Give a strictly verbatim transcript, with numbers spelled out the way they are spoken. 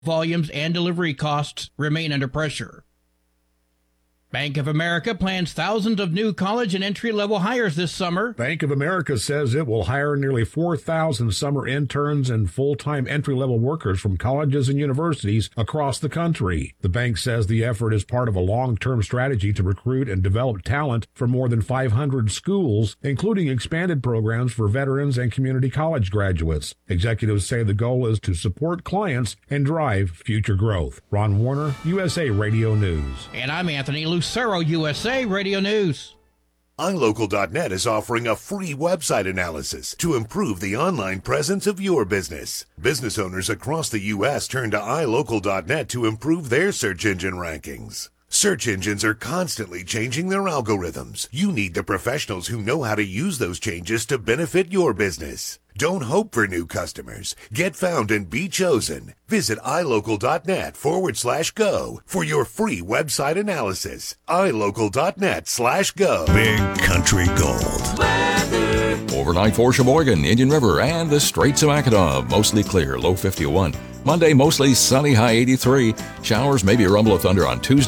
volumes and delivery costs remain under pressure. Bank of America plans thousands of new college and entry-level hires this summer. Bank of America says it will hire nearly four thousand summer interns and full-time entry-level workers from colleges and universities across the country. The bank says the effort is part of a long-term strategy to recruit and develop talent for more than five hundred schools, including expanded programs for veterans and community college graduates. Executives say the goal is to support clients and drive future growth. Ron Warner, U S A Radio News. And I'm Anthony Lucero, U S A Radio News. i local dot net is offering a free website analysis to improve the online presence of your business. Business owners across the U S turn to i local dot net to improve their search engine rankings. Search engines are constantly changing their algorithms. You need the professionals who know how to use those changes to benefit your business. Don't hope for new customers. Get found and be chosen. Visit i local dot net forward slash go for your free website analysis. i local dot net slash go. Big Country Gold. Weather. Overnight for Sheboygan, Indian River, and the Straits of Mackinac. Mostly clear, low fifty-one. Monday, mostly sunny, high eighty-three. Showers, maybe a rumble of thunder on Tuesday.